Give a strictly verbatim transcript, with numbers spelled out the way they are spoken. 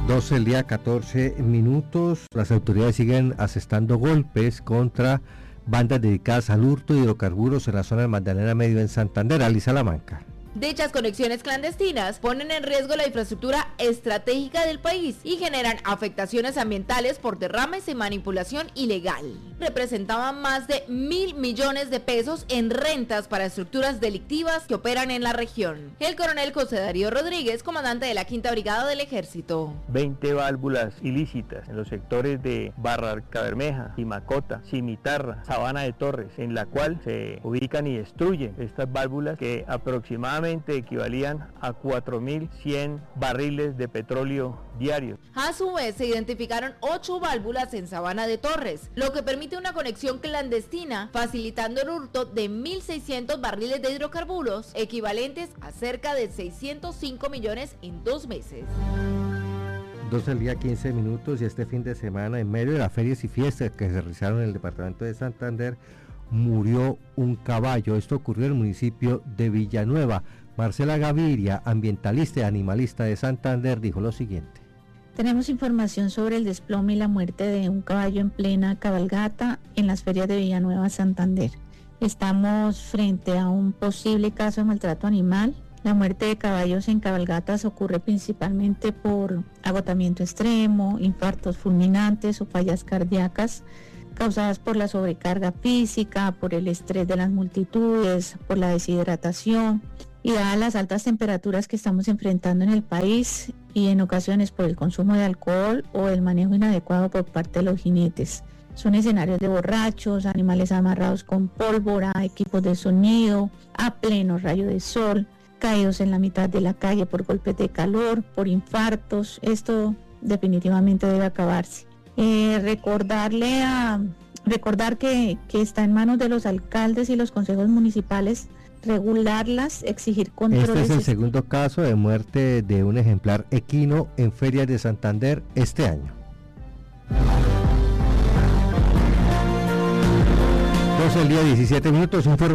doce del día, catorce minutos. Las autoridades siguen asestando golpes contra bandas dedicadas al hurto de hidrocarburos en la zona del Magdalena Medio en Santander. Ali Salamanca. Dichas conexiones clandestinas ponen en riesgo la infraestructura estratégica del país y generan afectaciones ambientales por derrames y manipulación ilegal. Representaban más de mil millones de pesos en rentas para estructuras delictivas que operan en la región. El coronel José Darío Rodríguez, comandante de la Quinta Brigada del Ejército. veinte válvulas ilícitas en los sectores de Barranca Bermeja, Cimacota, Cimitarra, Sabana de Torres, en la cual se ubican y destruyen estas válvulas que aproximadamente equivalían a cuatro mil cien barriles de petróleo diarios. A su vez se identificaron ocho válvulas en Sabana de Torres, lo que permite una conexión clandestina, facilitando el hurto de mil seiscientos barriles de hidrocarburos, equivalentes a cerca de seiscientos cinco millones en dos meses. doce del día, quince minutos, y este fin de semana, en medio de las ferias y fiestas que se realizaron en el departamento de Santander, murió un caballo. Esto ocurrió en el municipio de Villanueva. Marcela Gaviria, ambientalista y animalista de Santander, dijo lo siguiente. Tenemos información sobre el desplome y la muerte de un caballo en plena cabalgata en las ferias de Villanueva, Santander. Estamos frente a un posible caso de maltrato animal. La muerte de caballos en cabalgatas ocurre principalmente por agotamiento extremo, infartos fulminantes o fallas cardíacas causadas por la sobrecarga física, por el estrés de las multitudes, por la deshidratación y dadas las altas temperaturas que estamos enfrentando en el país y en ocasiones por el consumo de alcohol o el manejo inadecuado por parte de los jinetes. Son escenarios de borrachos, animales amarrados con pólvora, equipos de sonido, a pleno rayo de sol, caídos en la mitad de la calle por golpes de calor, por infartos. Esto definitivamente debe acabarse. Eh, recordarle a recordar que, que está en manos de los alcaldes y los consejos municipales regularlas, exigir controles. Este es el segundo caso de muerte de un ejemplar equino en ferias de Santander este año. doce del día, diecisiete minutos.